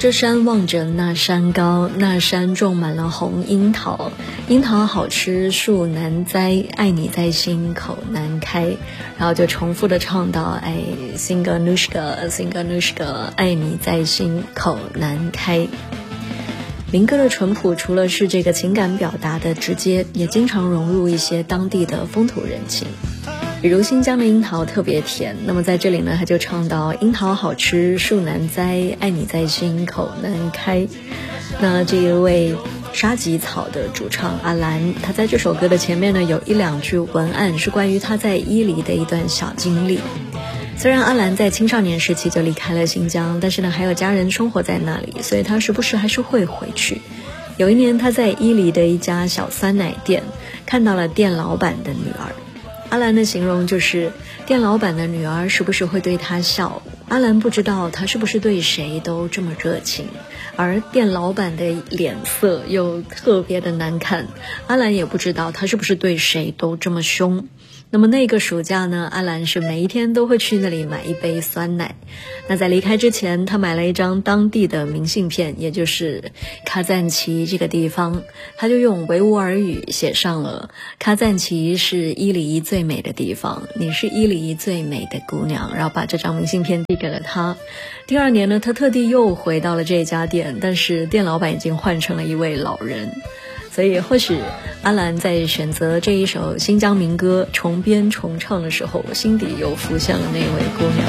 这山望着那山高，那山种满了红樱桃，樱桃好吃树难栽，爱你在心口难开。然后就重复的唱到Singanushka Singanushka， 爱你在心口难开。民歌的淳朴除了是这个情感表达的直接，也经常融入一些当地的风土人情。比如新疆的樱桃特别甜，那么在这里呢，他就唱到樱桃好吃树难栽，爱你在心口难开。那这一位沙棘草的主唱阿兰，他在这首歌的前面呢，有一两句文案是关于他在伊犁的一段小经历。虽然阿兰在青少年时期就离开了新疆，但是呢还有家人生活在那里，所以他时不时还是会回去。有一年他在伊犁的一家小酸奶店看到了店老板的女儿，阿兰的形容就是店老板的女儿时不时会对他笑，阿兰不知道他是不是对谁都这么热情，而店老板的脸色又特别的难看，阿兰也不知道他是不是对谁都这么凶。那么那个暑假呢，阿兰是每一天都会去那里买一杯酸奶。那在离开之前，他买了一张当地的明信片，也就是卡赞奇这个地方，他就用维吾尔语写上了卡赞奇是伊犁最美的地方，你是伊犁最美的姑娘，然后把这张明信片递给了他。第二年呢，他特地又回到了这家店，但是店老板已经换成了一位老人。所以或许阿兰在选择这一首新疆民歌重编重唱的时候，心底又浮现了那位姑娘。